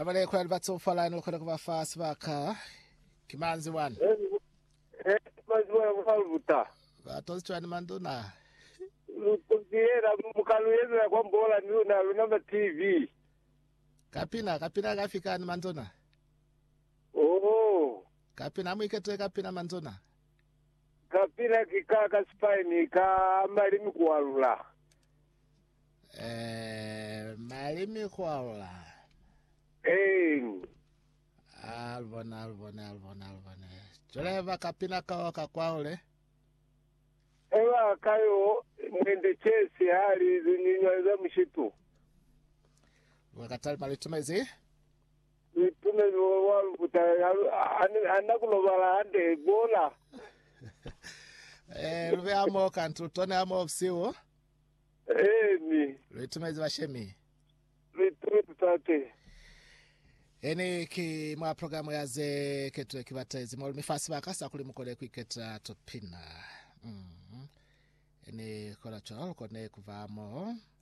Abale kwa batsofa line ukhola kuba fast baka Kimanzi one. Mazwa kuvuta. Batozitshwana mantona. Kuziera mukaluyeza kwambola na TV. Kapina kafikani mantona. Oh. Kapina mwikete kapina mantona. Kapina kikaka spine ka malimi kualula. Malimi kualula. Albona. Joleva kapina ka kwaule. Ewa kayo mwende chesi hali zinywa mshitu. Wakatali malitumezi? Litumezi wavuta anakulobala ande bola. Lube amo kantu tone amo ofsiwo. Ni. Litumezi washemi. Litumezi tate. Eni ki mwa programu yaze ketu kibatezi mwa mifasi bakasa kuli mukole kwiketa topina. Eni kola cholo kone kuvamo.